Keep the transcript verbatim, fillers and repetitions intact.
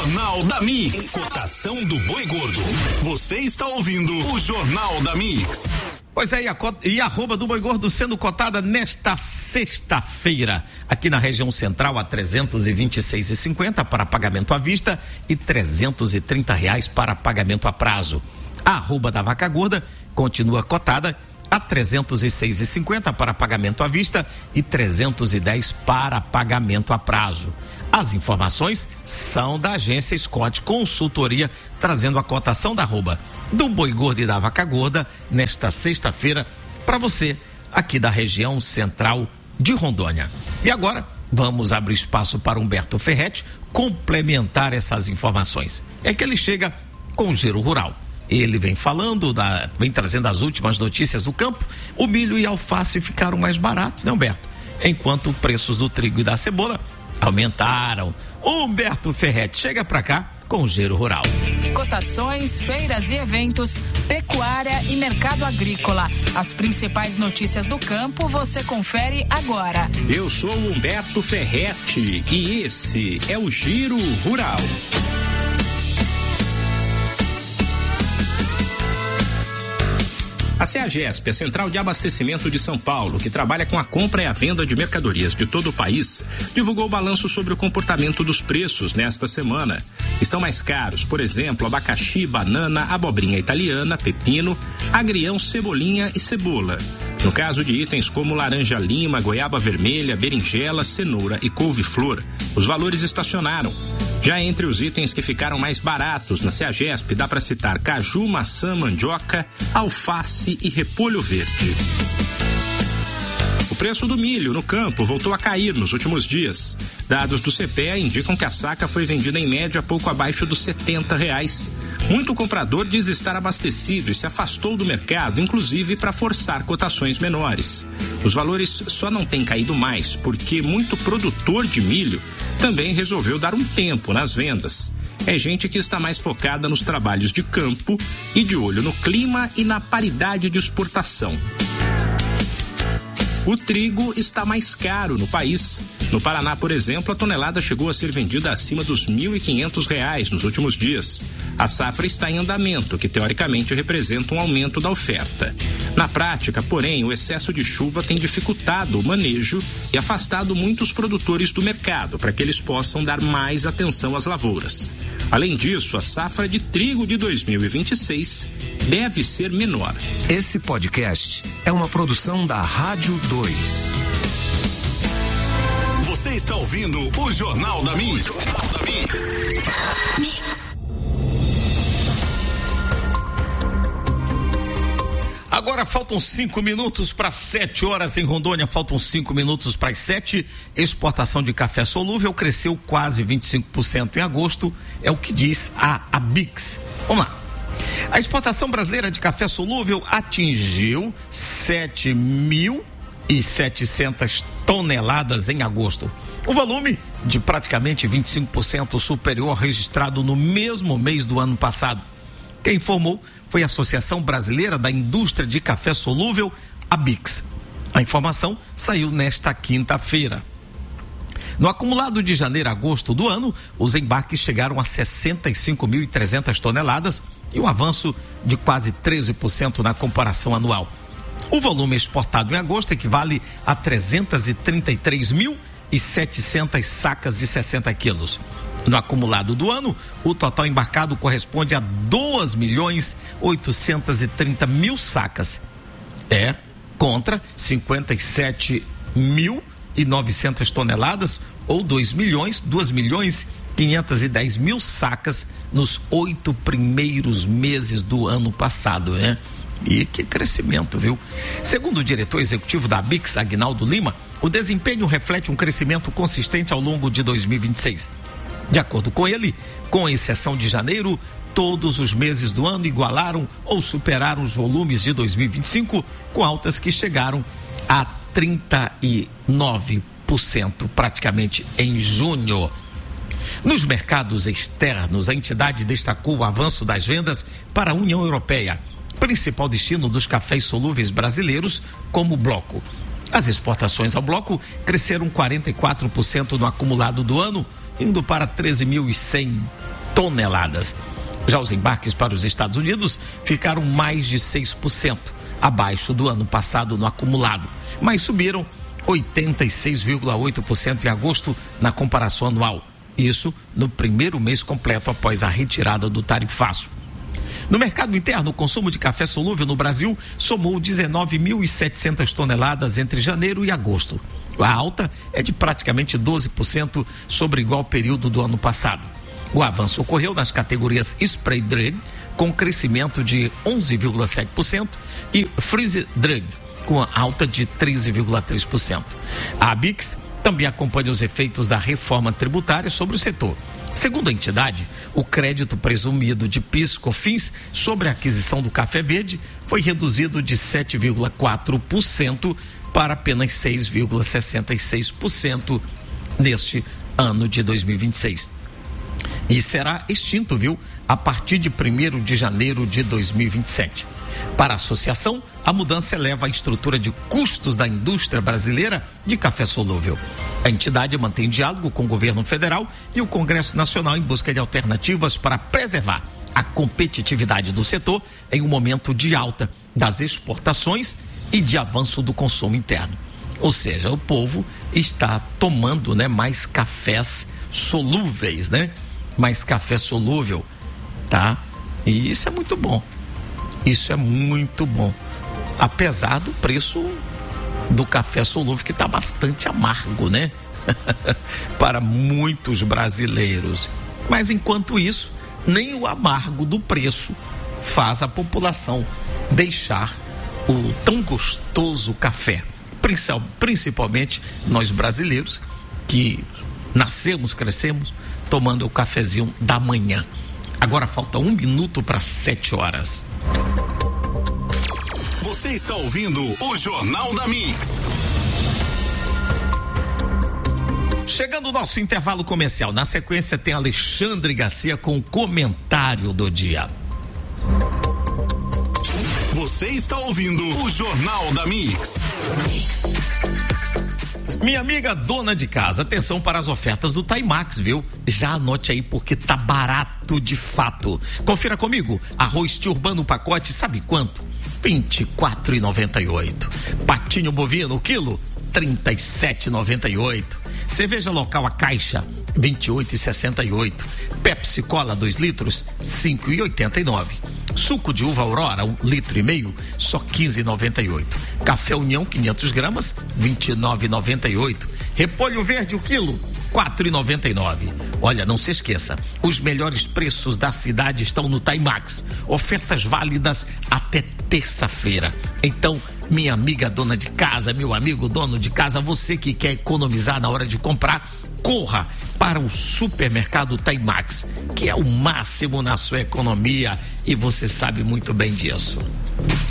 Jornal da Mix. Cotação do boi gordo. Você está ouvindo o Jornal da Mix. Pois é, e a, e a arroba do boi gordo sendo cotada nesta sexta-feira, aqui na região central, a trezentos e vinte e seis reais e cinquenta centavos para pagamento à vista e trezentos e trinta reais para pagamento a prazo. A arroba da vaca gorda continua cotada a trezentos e seis reais e cinquenta centavos para pagamento à vista e trezentos e dez para pagamento a prazo. As informações são da agência Scott Consultoria, trazendo a cotação da arroba do boi gordo e da vaca gorda nesta sexta-feira para você aqui da região central de Rondônia. E agora vamos abrir espaço para Humberto Ferretti complementar essas informações. É que ele chega com o Giro Rural. Ele vem falando, da, vem trazendo as últimas notícias do campo. O milho e a alface ficaram mais baratos, né, Humberto? Enquanto os preços do trigo e da cebola aumentaram. Humberto Ferretti chega para cá com o Giro Rural. Cotações, feiras e eventos, pecuária e mercado agrícola. As principais notícias do campo você confere agora. Eu sou o Humberto Ferretti e esse é o Giro Rural. A CEAGESP, a Central de Abastecimento de São Paulo, que trabalha com a compra e a venda de mercadorias de todo o país, divulgou o balanço sobre o comportamento dos preços nesta semana. Estão mais caros, por exemplo, abacaxi, banana, abobrinha italiana, pepino, agrião, cebolinha e cebola. No caso de itens como laranja-lima, goiaba vermelha, berinjela, cenoura e couve-flor, os valores estacionaram. Já entre os itens que ficaram mais baratos na CEAGESP, dá para citar caju, maçã, mandioca, alface e repolho verde. O preço do milho no campo voltou a cair nos últimos dias. Dados do C P E A indicam que a saca foi vendida em média pouco abaixo dos setenta reais. Muito comprador diz estar abastecido e se afastou do mercado, inclusive para forçar cotações menores. Os valores só não têm caído mais porque muito produtor de milho também resolveu dar um tempo nas vendas. É gente que está mais focada nos trabalhos de campo e de olho no clima e na paridade de exportação. O trigo está mais caro no país. No Paraná, por exemplo, a tonelada chegou a ser vendida acima dos mil e quinhentos reais nos últimos dias. A safra está em andamento, que teoricamente representa um aumento da oferta. Na prática, porém, o excesso de chuva tem dificultado o manejo e afastado muitos produtores do mercado para que eles possam dar mais atenção às lavouras. Além disso, a safra de trigo de dois mil e vinte e seis deve ser menor. Esse podcast é uma produção da Rádio dois. Você está ouvindo o Jornal da Mix. Jornal da Mix. Mix. Agora faltam cinco minutos para sete horas em Rondônia, faltam cinco minutos para as sete. Exportação de café solúvel cresceu quase vinte e cinco por cento em agosto, é o que diz a ABIX. Vamos lá. A exportação brasileira de café solúvel atingiu sete mil e setecentas toneladas em agosto. O volume de praticamente vinte e cinco por cento superior registrado no mesmo mês do ano passado. Quem informou foi a Associação Brasileira da Indústria de Café Solúvel, ABIX. A informação saiu nesta quinta-feira. No acumulado de janeiro a agosto do ano, os embarques chegaram a sessenta e cinco mil e trezentas toneladas e um avanço de quase treze por cento na comparação anual. O volume exportado em agosto equivale a trezentos e trinta e três mil e setecentas sacas de sessenta quilos. No acumulado do ano, o total embarcado corresponde a dois milhões oitocentos e trinta mil sacas. É contra cinquenta e sete mil e novecentas toneladas ou dois milhões, dois milhões quinhentos e dez mil sacas nos oito primeiros meses do ano passado, né? E que crescimento, viu? Segundo o diretor executivo da ABIX, Aguinaldo Lima, o desempenho reflete um crescimento consistente ao longo de dois mil e vinte e seis. De acordo com ele, com exceção de janeiro, todos os meses do ano igualaram ou superaram os volumes de dois mil e vinte e cinco, com altas que chegaram a trinta e nove por cento praticamente em junho. Nos mercados externos, a entidade destacou o avanço das vendas para a União Europeia, principal destino dos cafés solúveis brasileiros, como bloco. As exportações ao bloco cresceram quarenta e quatro por cento no acumulado do ano, indo para treze mil e cem toneladas. Já os embarques para os Estados Unidos ficaram mais de seis por cento abaixo do ano passado no acumulado, mas subiram oitenta e seis vírgula oito por cento em agosto na comparação anual. Isso no primeiro mês completo após a retirada do tarifaço. No mercado interno, o consumo de café solúvel no Brasil somou dezenove mil e setecentas toneladas entre janeiro e agosto. A alta é de praticamente doze por cento sobre igual período do ano passado. O avanço ocorreu nas categorias Spray Drug, com crescimento de onze vírgula sete por cento, e Freeze Drug, com alta de treze vírgula três por cento. A Abix também acompanha os efeitos da reforma tributária sobre o setor. Segundo a entidade, o crédito presumido de PIS/COFINS sobre a aquisição do café verde foi reduzido de sete vírgula quatro por cento para apenas seis vírgula sessenta e seis por cento neste ano de dois mil e vinte e seis. E será extinto, viu, a partir de primeiro de janeiro de dois mil e vinte e sete. Para a associação, a mudança eleva a estrutura de custos da indústria brasileira de café solúvel. A entidade mantém diálogo com o governo federal e o Congresso Nacional em busca de alternativas para preservar a competitividade do setor em um momento de alta das exportações e de avanço do consumo interno. Ou seja, o povo está tomando, né, mais cafés solúveis, né? Mais café solúvel, tá? E isso é muito bom. Isso é muito bom. Apesar do preço do café solúvel, que está bastante amargo, né? Para muitos brasileiros. Mas enquanto isso, nem o amargo do preço faz a população deixar o tão gostoso café. Principalmente nós brasileiros, que nascemos, crescemos tomando o cafezinho da manhã. Agora falta um minuto para sete horas. Você está ouvindo o Jornal da Mix. Chegando o nosso intervalo comercial. Na sequência tem Alexandre Garcia com o comentário do dia. Você está ouvindo o Jornal da Mix. Minha amiga dona de casa, atenção para as ofertas do Timax, viu? Já anote aí porque tá barato de fato. Confira comigo, arroz tiurbano pacote, sabe quanto? vinte e quatro reais e noventa e oito centavos. Patinho bovino, quilo, trinta e sete reais e noventa e oito centavos. Cerveja local a caixa, vinte e oito reais e sessenta e oito centavos. Pepsi Cola dois litros, cinco reais e oitenta e nove centavos. Suco de uva Aurora, um litro e meio, só quinze reais e noventa e oito centavos. Café União, quinhentas gramas, vinte e nove reais e noventa e oito centavos. Repolho verde, o quilo, quatro reais e noventa e nove centavos. Olha, não se esqueça, os melhores preços da cidade estão no Timax. Ofertas válidas até terça-feira. Então, minha amiga dona de casa, meu amigo dono de casa, você que quer economizar na hora de comprar, corra para o supermercado Timax, que é o máximo na sua economia, e você sabe muito bem disso.